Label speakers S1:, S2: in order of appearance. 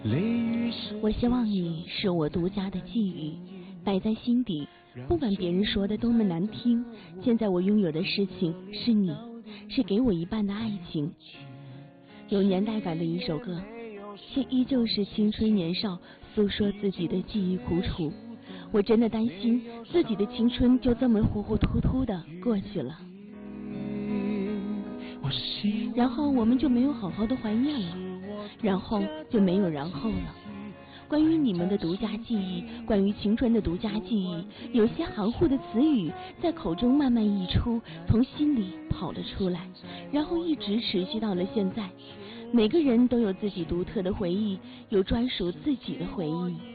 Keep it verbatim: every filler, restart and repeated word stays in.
S1: 我希望你是我独家的记忆，摆在心底，不管别人说的多么难听。现在我拥有的事情是你，是给我一半的爱情。有年代感的一首歌，却依旧是青春年少，诉说自己的记忆苦楚。我真的担心自己的青春就这么糊糊涂涂的过去了，然后我们就没有好好的怀念了，然后就没有然后了。关于你们的独家记忆，关于青春的独家记忆，有些含糊的词语在口中慢慢溢出，从心里跑了出来，然后一直持续到了现在。每个人都有自己独特的回忆，有专属自己的回忆。